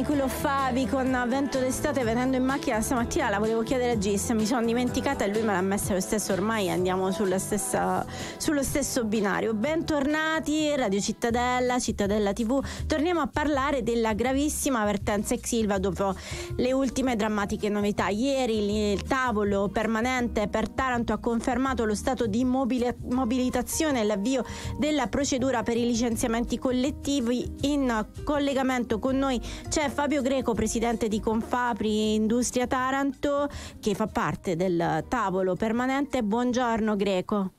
Nicolò Favi con Vento d'estate. Venendo in macchina stamattina la volevo chiedere a Gis, mi sono dimenticata e lui me l'ha messa lo stesso, ormai andiamo sullo stesso binario. Bentornati Radio Cittadella, Cittadella TV. Torniamo a parlare della gravissima avvertenza ex Ilva dopo le ultime drammatiche novità. Ieri il tavolo permanente per Taranto ha confermato lo stato di mobilitazione e l'avvio della procedura per i licenziamenti collettivi. In collegamento con noi c'è Fabio Greco, presidente di Confapri Industria Taranto, che fa parte del tavolo permanente. Buongiorno Greco.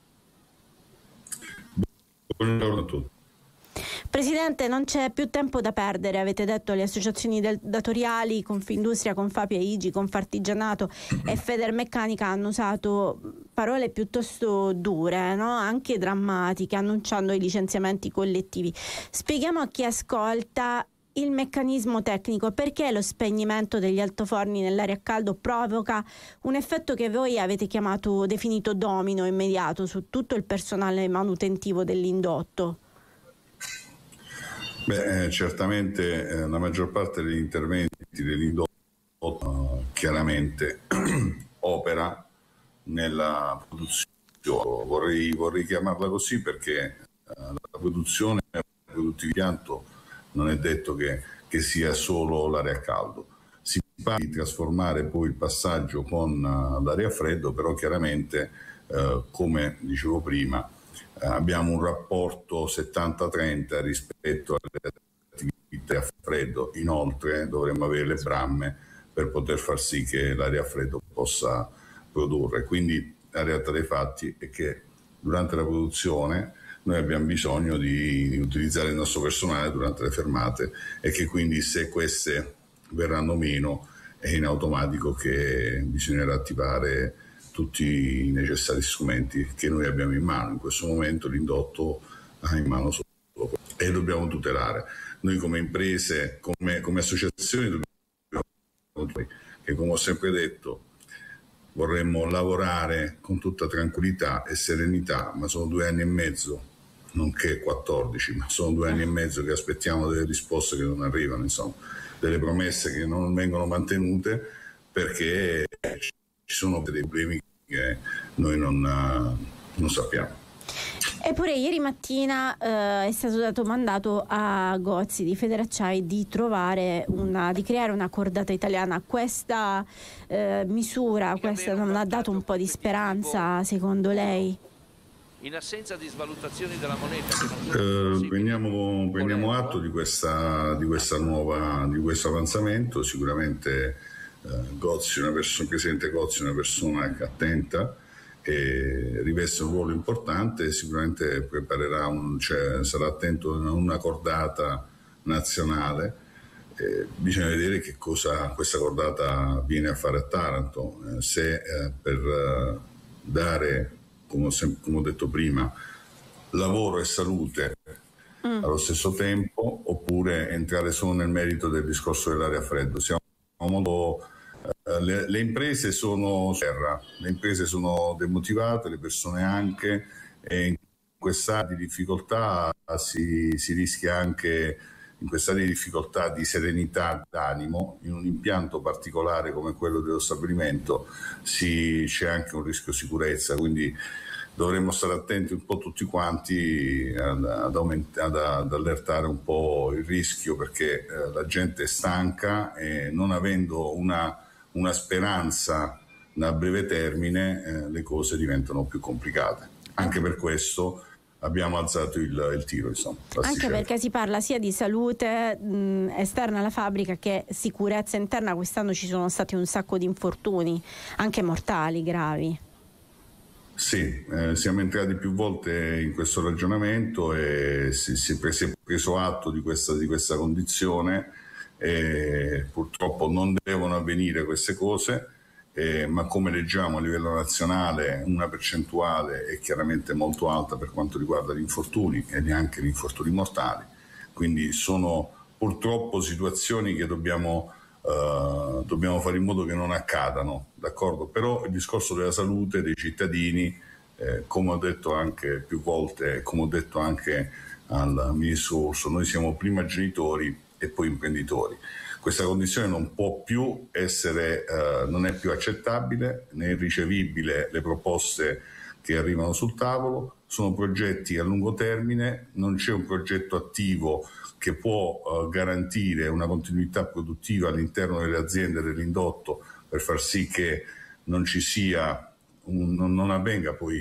Buongiorno a tutti. Presidente, non c'è più tempo da perdere, avete detto alle associazioni datoriali, Confindustria, Confapi, AIGI, Confartigianato e Federmeccanica hanno usato parole piuttosto dure, no? Anche drammatiche, annunciando i licenziamenti collettivi. Spieghiamo a chi ascolta il meccanismo tecnico, perché lo spegnimento degli altoforni nell'area a caldo provoca un effetto che voi avete definito domino immediato su tutto il personale manutentivo dell'indotto. Certamente la maggior parte degli interventi dell'indotto chiaramente opera nella produzione. Vorrei chiamarla così perché la produzione dell'impianto non è detto che sia solo l'area a caldo. Si parla di trasformare poi il passaggio con l'area a freddo, però chiaramente, come dicevo prima, abbiamo un rapporto 70-30 rispetto alle attività a freddo. Inoltre dovremmo avere le bramme per poter far sì che l'area a freddo possa produrre. Quindi la realtà dei fatti è che durante la produzione noi abbiamo bisogno di utilizzare il nostro personale durante le fermate e che quindi se queste verranno meno è in automatico che bisognerà attivare tutti i necessari strumenti che noi abbiamo in mano. In questo momento l'indotto ha in mano solo e dobbiamo tutelare. Noi come imprese, come associazioni dobbiamo, che come ho sempre detto, vorremmo lavorare con tutta tranquillità e serenità, ma sono 2 anni e mezzo, nonché 14, ma sono 2 anni e mezzo che aspettiamo delle risposte che non arrivano, insomma, delle promesse che non vengono mantenute perché ci sono dei problemi che noi non sappiamo. Eppure ieri mattina è stato dato mandato a Gozzi di Federacciai di creare una cordata italiana. Questa misura, questa non ha dato un po' di speranza secondo lei? In assenza di svalutazioni della moneta prendiamo atto di questo avanzamento. Sicuramente il presidente Gozzi è una persona attenta e riveste un ruolo importante, sicuramente sarà attento a una cordata nazionale. Bisogna vedere che cosa questa cordata viene a fare a Taranto, se per dare, come ho detto prima, lavoro e salute allo stesso tempo, oppure entrare solo nel merito del discorso dell'area a freddo. Le imprese sono terra, le imprese sono demotivate, le persone anche, e in questa di difficoltà si rischia anche, in questa di difficoltà di serenità d'animo, in un impianto particolare come quello dello stabilimento c'è anche un rischio sicurezza, quindi dovremmo stare attenti un po' tutti quanti ad allertare un po' il rischio, perché la gente è stanca e non avendo una speranza a breve termine le cose diventano più complicate. Anche per questo abbiamo alzato il tiro, insomma. Anche perché si parla sia di salute esterna alla fabbrica che sicurezza interna. Quest'anno ci sono stati un sacco di infortuni, anche mortali, gravi. Sì, siamo entrati più volte in questo ragionamento e si è preso atto di questa condizione. Purtroppo non devono avvenire queste cose, ma come leggiamo a livello nazionale una percentuale è chiaramente molto alta per quanto riguarda gli infortuni e neanche gli infortuni mortali, quindi sono purtroppo situazioni che dobbiamo fare in modo che non accadano, d'accordo? Però il discorso della salute dei cittadini, come ho detto anche più volte, come ho detto anche al ministro Urso, noi siamo prima genitori e poi imprenditori. Questa condizione non può più essere, non è più accettabile, né irricevibile le proposte che arrivano sul tavolo. Sono progetti a lungo termine, non c'è un progetto attivo che può garantire una continuità produttiva all'interno delle aziende dell'indotto per far sì che non ci sia non avvenga poi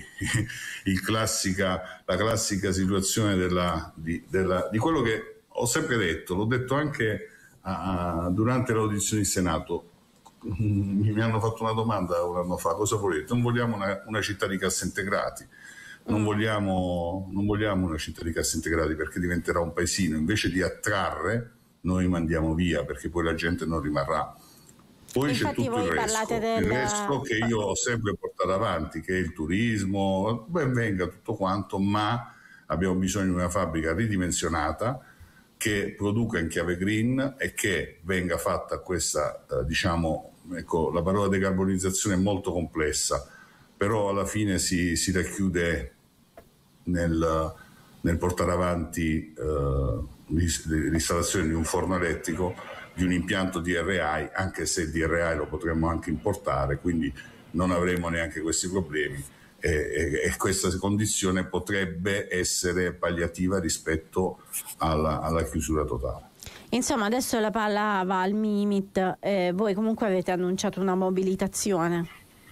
la classica situazione di quello che ho sempre detto, l'ho detto anche durante l'audizione in Senato. Mi hanno fatto una domanda un anno fa: cosa volete? Non vogliamo una città di cassaintegrati, non vogliamo una città di cassaintegrati perché diventerà un paesino, invece di attrarre noi mandiamo via perché poi la gente non rimarrà. Poi infatti c'è tutto il resto che io ho sempre portato avanti, che è il turismo, ben venga tutto quanto, ma abbiamo bisogno di una fabbrica ridimensionata che produca in chiave green e che venga fatta questa, ecco, la parola decarbonizzazione è molto complessa, però alla fine si racchiude nel portare avanti l'installazione di un forno elettrico, di un impianto DRI, anche se il DRI lo potremmo anche importare, quindi non avremo neanche questi problemi e questa condizione potrebbe essere palliativa rispetto alla chiusura totale. Insomma, adesso la palla va al Mimit, voi comunque avete annunciato una mobilitazione.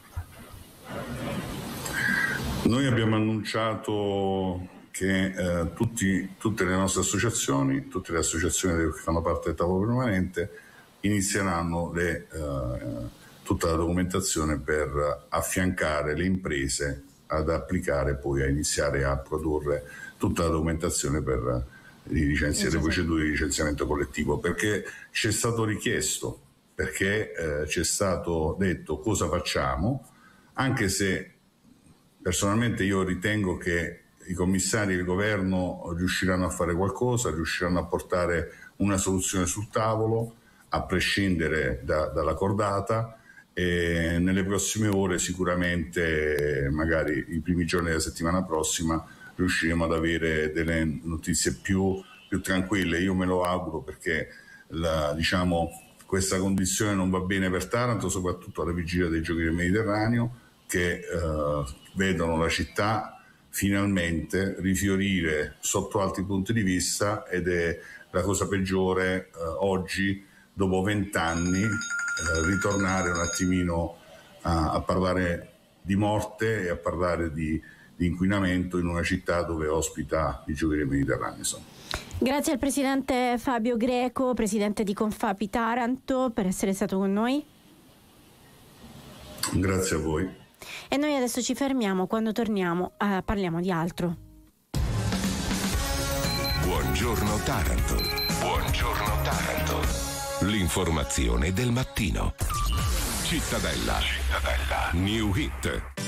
Noi abbiamo annunciato che tutte le nostre associazioni, tutte le associazioni che fanno parte del tavolo permanente inizieranno tutta la documentazione per affiancare le imprese ad applicare, poi a iniziare a produrre tutta la documentazione per le procedure di licenziamento collettivo, perché ci è stato richiesto, perché ci è stato detto cosa facciamo, anche se personalmente io ritengo che i commissari del governo riusciranno a fare qualcosa, riusciranno a portare una soluzione sul tavolo, a prescindere dalla cordata, e nelle prossime ore sicuramente, magari i primi giorni della settimana prossima, riusciremo ad avere delle notizie più tranquille. Io me lo auguro, perché questa condizione non va bene per Taranto, soprattutto alla vigilia dei Giochi del Mediterraneo, che vedono la città finalmente rifiorire sotto altri punti di vista, ed è la cosa peggiore oggi, dopo 20 anni, ritornare un attimino a parlare di morte e a parlare di inquinamento in una città dove ospita i Giochi del Mediterraneo. Grazie al presidente Fabio Greco, presidente di Confapi Taranto, per essere stato con noi. Grazie a voi. E noi adesso ci fermiamo, quando torniamo parliamo di altro. Buongiorno Taranto. Buongiorno Taranto. L'informazione del mattino. Cittadella. New Hit.